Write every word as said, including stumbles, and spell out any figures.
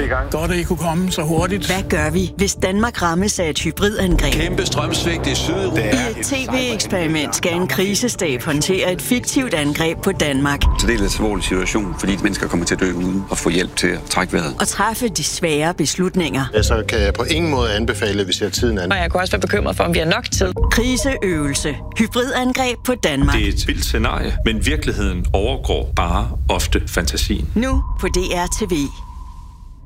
vi i gang. Godt, at I kunne komme så hurtigt. Hvad gør vi, hvis Danmark rammes af et hybridangreb? Kæmpe strømsvigt i Sydeuropa. I et tv-eksperiment skal en krisestab håndtere et fiktivt angreb på Danmark. Så det er en lidt alvorlig situation, fordi mennesker kommer til at dø uden at få hjælp til at trække vejret. Og træffe de svære beslutninger. Så kan jeg på ingen måde anbefale, hvis jeg har tiden an. Og jeg kunne også være bekymret for, om vi har nok tid. Kriseøvelse. Hybridangreb på Danmark. Det er et vildt scenarie, men virkeligheden overgår bare ofte fantasien. Nu på D R T V.